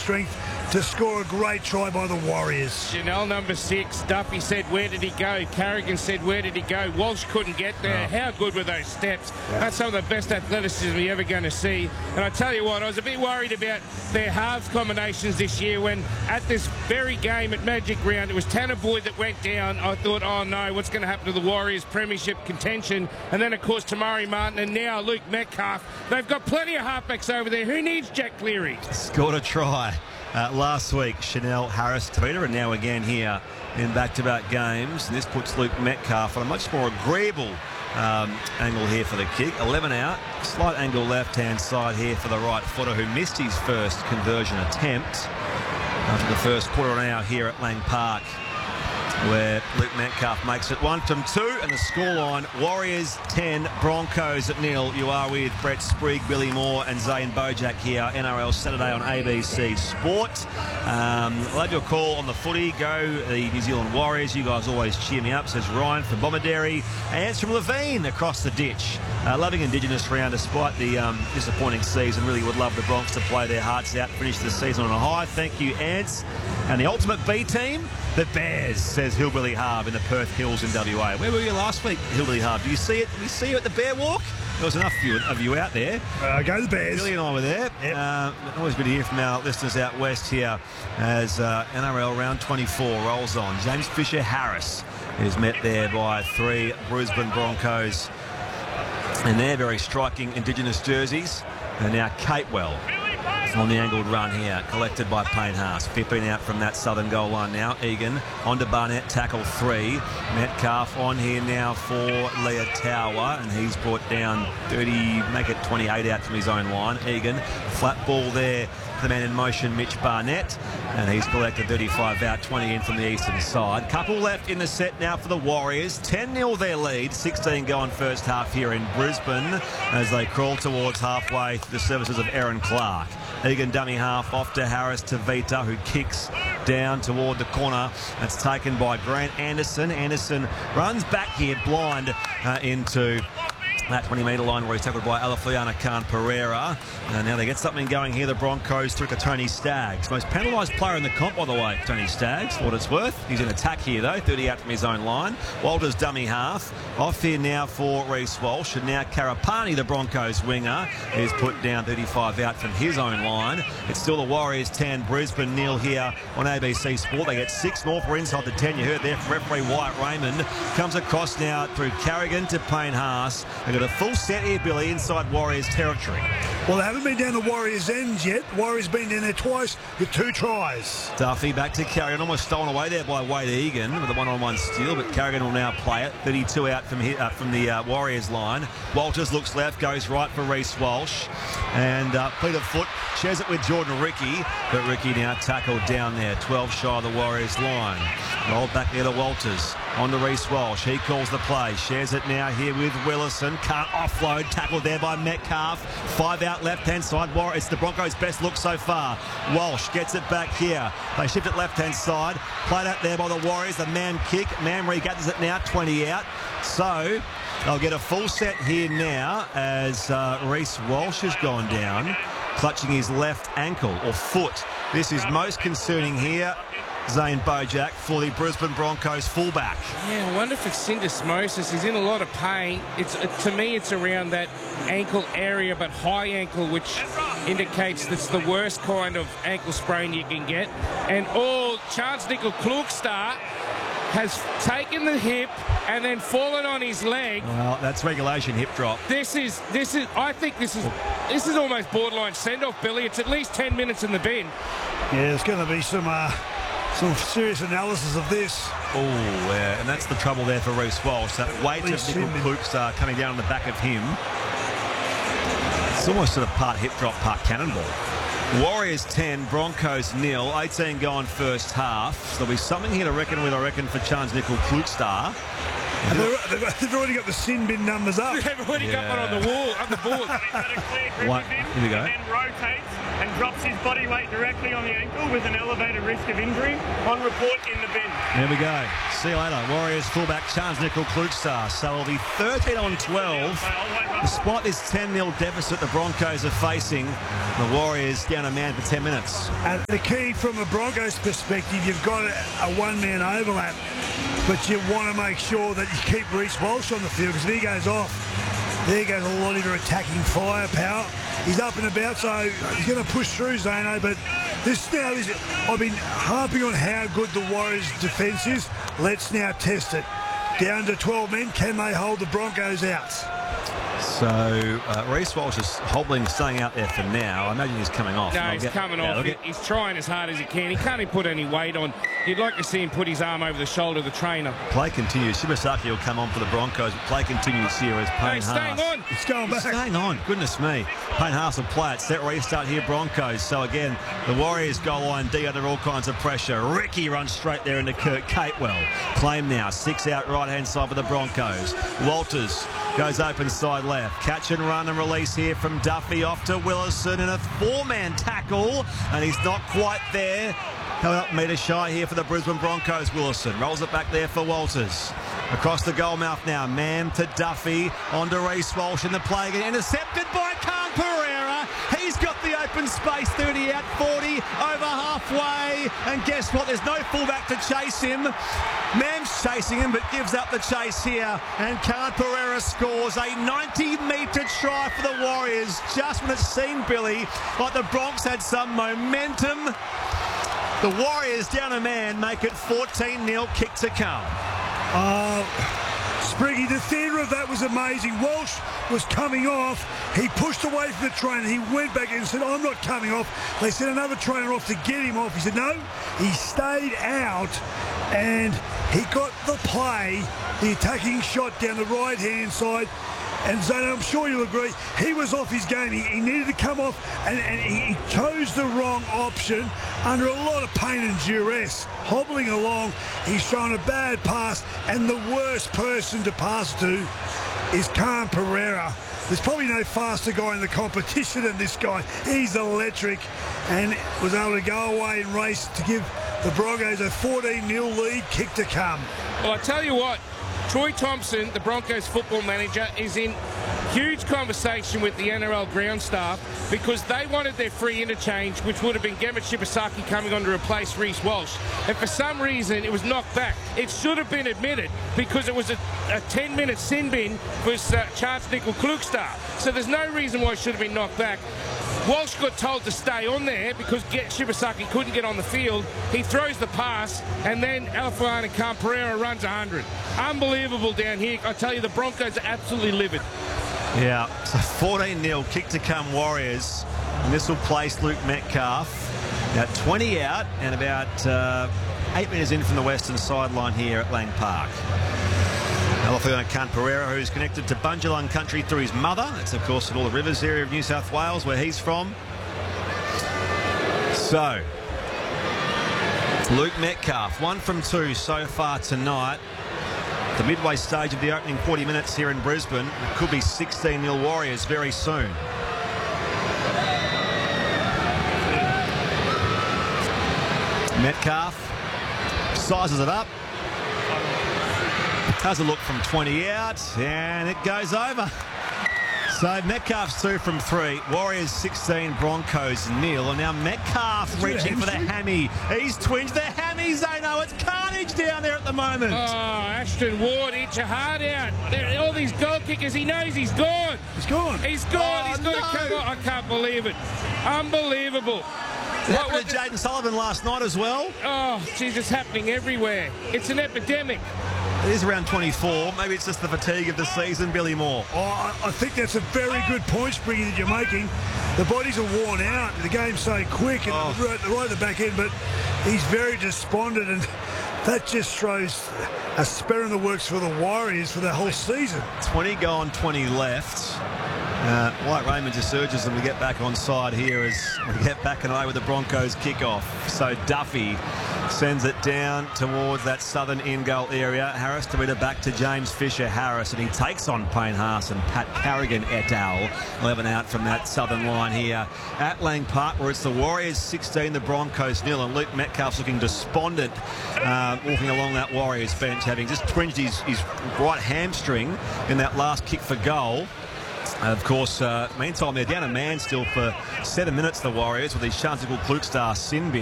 strength to score a great try by the Warriors. Chanel number 6, Duffy said, where did he go? Carrigan said, where did he go? Walsh couldn't get there. How good were those steps? That's some of the best athleticism you're ever going to see. And I tell you what, I was a bit worried about their halves combinations this year when at this very game at Magic Round, it was Tanner Boyd that went down. I thought, oh no, what's going to happen to the Warriors' premiership contention? And then, of course, Tamari Martin and now Luke Metcalf. They've got plenty of halfbacks over there. Who needs Jack Cleary? Scored a try last week, Chanel, Harris, Tavita, and now again here in back-to-back games. And this puts Luke Metcalf on a much more agreeable angle here for the kick. 11 out, slight angle left-hand side here for the right footer who missed his first conversion attempt after the first quarter of an hour here at Lang Park, where Luke Metcalf makes it 1 from 2, and the scoreline, Warriors 10, Broncos at 0. You are with Brett Sprigg, Billy Moore and Zane Bojack here, NRL Saturday on ABC Sport. Love your call on the footy. Go the New Zealand Warriors. You guys always cheer me up, says Ryan from Bomaderry. And from Levine across the ditch. Loving Indigenous round despite the disappointing season. Really would love the Bronx to play their hearts out, finish the season on a high. Thank you, Ants. And the ultimate B team, the Bears, says Hillbilly Harb in the Perth Hills in WA. Where were you last week, Hillbilly Harb? Do you see it? Did we see you at the Bear Walk? There was enough of you out there. Go the Bears. Billy and I were there. Yep. Always good to hear from our listeners out west here as NRL round 24 rolls on. James Fisher-Harris is met there by 3 Brisbane Broncos in their very striking Indigenous jerseys. And now Capewell on the angled run here, collected by Payne Haas. 15 out from that southern goal line now. Egan on to Barnett, tackle 3. Metcalf on here now for Leah Tower, and he's brought down 30, make it 28 out from his own line. Egan, flat ball there, the man in motion, Mitch Barnett, and he's collected 35 out, 20 in from the eastern side. Couple left in the set now for the Warriors. 10-0 their lead, 16 going first half here in Brisbane as they crawl towards halfway through the services of Aaron Clark. Egan dummy half off to Harris to Vita, who kicks down toward the corner. That's taken by Grant Anderson. Anderson runs back here blind into that 20-metre line where he's tackled by Alafiana Khan Pereira. And now they get something going here, the Broncos, through to Tony Staggs. Most penalised player in the comp, by the way, Tony Staggs, for what it's worth. He's in attack here, though, 30 out from his own line. Walters dummy half. Off here now for Reece Walsh. And now Karapani, the Broncos winger, is put down 35 out from his own line. It's still the Warriors 10, Brisbane 0 here on ABC Sport. They get 6 more for inside the 10. You heard there from referee Wyatt Raymond. Comes across now through Carrigan to Payne Haas. They've got a full set here, Billy, inside Warriors territory. Well, they haven't been down the Warriors' ends yet. Warriors been down there twice with 2 tries. Duffy back to Carrigan, almost stolen away there by Wade Egan with a one-on-one steal, but Carrigan will now play it. 32 out from the Warriors line. Walters looks left, goes right for Reece Walsh, and Peter Foot shares it with Jordan Ricky, but Ricky now tackled down there, 12 shy of the Warriors line. Rolled back there to Walters, on to Reece Walsh. He calls the play, shares it now here with Willison. Can't offload, tackled there by Metcalf. 5 out left-hand side. It's the Broncos' best look so far. Walsh gets it back here. They shift it left-hand side. Played out there by the Warriors. The man kick. Man regathers it now, 20 out. So they'll get a full set here now as Reece Walsh has gone down, clutching his left ankle or foot. This is most concerning here, Zane Bojack, for the Brisbane Broncos fullback. Yeah, I wonder if it's syndesmosis. He's in a lot of pain. To me, it's around that ankle area, but high ankle, which indicates that's the worst kind of ankle sprain you can get. And Chance Nickel-Klugstad has taken the hip and then fallen on his leg. Well, that's regulation hip drop. I think this is almost borderline send-off, Billy. It's at least 10 minutes in the bin. Yeah, there's going to be some serious analysis of this. Oh, yeah, and that's the trouble there for Reece Walsh. That weight of Nickel-Klugstad coming down on the back of him. It's almost sort of part hip drop, part cannonball. Warriors 10, Broncos 0, 18 going first half. So there'll be something here to reckon with, I reckon, for Chance Nickel-Klugstad. And they've already got the sin bin numbers up. They've already got one on the wall, on the board. Here we go. And then rotates and drops his body weight directly on the ankle with an elevated risk of injury on report in the bin. There we go. See you later. Warriors fullback Charles Nickel-Klugstar. So it'll be 13 on 12. Despite this 10-0 deficit the Broncos are facing, the Warriors down a man for 10 minutes. And the key from a Broncos perspective, you've got a one-man overlap, but you want to make sure that you keep Reece Walsh on the field, because if he goes off, there goes a lot of your attacking firepower. He's up and about, so he's going to push through, Zano, but I've been harping on how good the Warriors' defence is. Let's now test it. Down to 12 men, can they hold the Broncos out? So Reece Walsh is hobbling, staying out there for now. I imagine he's coming off. No, he's coming off. He's trying as hard as he can. He can't even put any weight on. You'd like to see him put his arm over the shoulder of the trainer. Play continues. Shibasaki will come on for the Broncos. Play continues here as Payne Haas. Staying on. It's going back. Staying on. Goodness me. Payne Haas will play it. Set restart here, Broncos. So again, the Warriors goal line D under all kinds of pressure. Ricky runs straight there into Kurt Capewell. Claim now. 6 out right-hand side for the Broncos. Walters goes open side left. Catch and run and release here from Duffy off to Willison in a 4-man tackle. And he's not quite there. Held up metre shy here for the Brisbane Broncos. Willison rolls it back there for Walters. Across the goal mouth now. Man to Duffy. On to Reece Walsh in the play again. Intercepted by Khan Pereira. He's got the open space. 30 out, 40 over halfway. And guess what? There's no fullback to chase him. Mam's chasing him, but gives up the chase here. And Khan Pereira scores a 90-metre try for the Warriors. Just when it seemed, Billy, like the Bronx had some momentum. The Warriors down a man make it 14-0, kick to come. Spriggy, the theatre of that was amazing. Walsh was coming off. He pushed away from the trainer. He went back and said, I'm not coming off. They sent another trainer off to get him off. He said, no. He stayed out and he got the play, the attacking shot down the right-hand side. And Zane, I'm sure you'll agree, he was off his game. He needed to come off, and he chose the wrong option under a lot of pain and duress. Hobbling along, he's thrown a bad pass, and the worst person to pass to is Khan Pereira. There's probably no faster guy in the competition than this guy. He's electric, and was able to go away and race to give the Broncos a 14-0 lead, kick to come. Well, I tell you what, Troy Thompson, the Broncos football manager, is in huge conversation with the NRL ground staff because they wanted their free interchange, which would have been Gemma Shibasaki coming on to replace Reece Walsh. And for some reason, it was knocked back. It should have been admitted because it was a 10-minute sin bin for Charles Nickel-Klugstar. So there's no reason why it should have been knocked back. Walsh got told to stay on there because Shibasaki couldn't get on the field. He throws the pass, and then Alfredo Khan Pereira runs 100. Unbelievable down here. I tell you, the Broncos are absolutely livid. Yeah, so 14-0, kick to come Warriors. And this will place Luke Metcalf. Now 20 out and about 8 metres in from the western sideline here at Lang Park. Alfredo Khan Pereira, who's connected to Bundjalung country through his mother. It's, of course, in all the rivers area of New South Wales, where he's from. So, Luke Metcalf, 1 from 2 so far tonight. The midway stage of the opening 40 minutes here in Brisbane. It could be 16-0 Warriors very soon. Metcalf sizes it up. Has a look from 20 out, and it goes over. So Metcalf's 2 from 3. Warriors 16, Broncos 0. And now Metcalf reaching for the hammy. He's twinged the hammy, Zano. It's carnage down there at the moment. Oh, Ashton Ward, eat your heart out. All these goal kickers, he knows he's gone. He's gone. He's gone. Oh, He's got to come on. I can't believe it. Unbelievable. It happened to Jaden Sullivan last night as well. Oh, geez, it's happening everywhere. It's an epidemic. It is around 24. Maybe it's just the fatigue of the season, Billy Moore. Oh, I think that's a very good point, Springy, that you're making. The bodies are worn out. The game's so quick and right at the back end, but he's very despondent, and that just throws a spur in the works for the Warriors for the whole season. 20 gone, 20 left. White Raymond just urges them to get back on side here as we get back and away with the Broncos kickoff. So Duffy sends it down towards that southern in-goal area. Harris to read it back to James Fisher-Harris, and he takes on Payne Haas and Pat Carrigan et al. 11 out from that southern line here at Lang Park, where it's the Warriors 16, the Broncos 0, and Luke Metcalf's looking despondent walking along that Warriors bench, having just twinged his right hamstring in that last kick for goal. Of course, meantime, they're down a man still for 7 minutes, the Warriors, with his Chantical Klukstar sin bin.